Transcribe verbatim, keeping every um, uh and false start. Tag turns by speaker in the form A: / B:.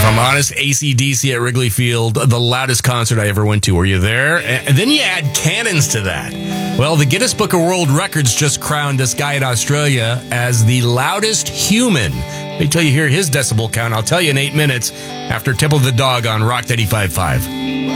A: I'm honest, A C D C at Wrigley Field, the loudest concert I ever went to. Were you there? And then you add cannons to that. Well, the Guinness Book of World Records just crowned this guy in Australia as the loudest human. Wait till you hear his decibel count. I'll tell you in eight minutes after Temple of the Dog on Rock ninety-five point five.